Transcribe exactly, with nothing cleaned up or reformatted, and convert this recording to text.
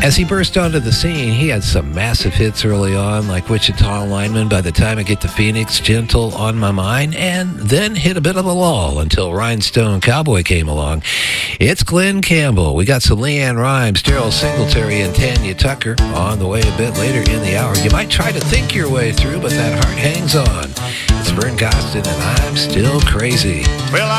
As he burst onto the scene, he had some massive hits early on, like Wichita Lineman, By the Time I Get to Phoenix, Gentle, On My Mind, and then hit a bit of a lull until Rhinestone Cowboy came along. It's Glenn Campbell. We got some Leanne Rimes, Daryl Singletary, and Tanya Tucker on the way a bit later in the hour. You might try to think your way through, but that heart hangs on. It's Vern Gostin, and I'm still crazy. Well,